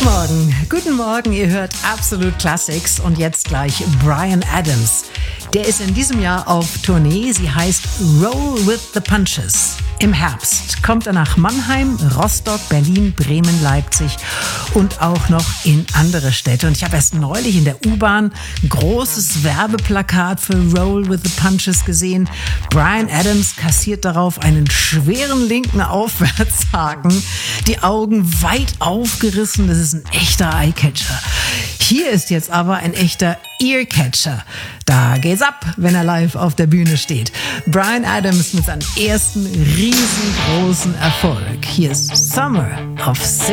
Guten Morgen, ihr hört Absolute Classics und jetzt gleich Bryan Adams. Der ist in diesem Jahr auf Tournee, sie heißt Roll with the Punches. Im Herbst kommt er nach Mannheim, Rostock, Berlin, Bremen, Leipzig und auch noch in andere Städte. Und ich habe erst neulich in der U-Bahn ein großes Werbeplakat für Roll with the Punches gesehen. Bryan Adams kassiert darauf einen schweren linken Aufwärtshaken, die Augen weit aufgerissen. Das ist ein echter Eyecatcher. Hier ist jetzt aber ein echter Earcatcher. Da geht's ab, wenn er live auf der Bühne steht. Bryan Adams mit seinem ersten riesengroßen Erfolg. Hier ist Summer of